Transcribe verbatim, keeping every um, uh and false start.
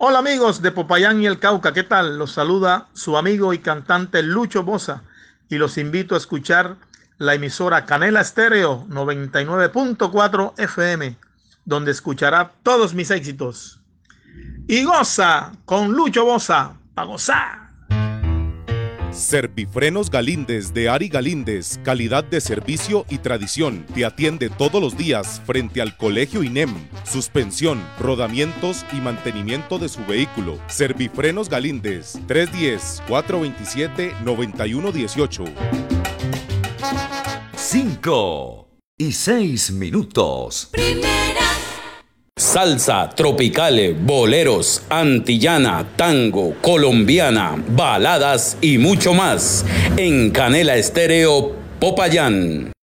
Hola amigos de Popayán y el Cauca, ¿qué tal? Los saluda su amigo y cantante Lucho Boza y los invito a escuchar la emisora Canela Estéreo noventa y nueve punto cuatro F M, donde escuchará todos mis éxitos. Y goza con Lucho Boza, pa' gozar. Servifrenos Galíndez de Ari Galíndez, calidad de servicio y tradición. Te atiende todos los días frente al Colegio I N E M. Suspensión, rodamientos y mantenimiento de su vehículo. Servifrenos Galíndez, tres uno cero, cuatro dos siete, nueve uno uno ocho. Cinco y seis minutos. Primera. Salsa, tropicales, boleros, antillana, tango, colombiana, baladas y mucho más en Canela Estéreo Popayán.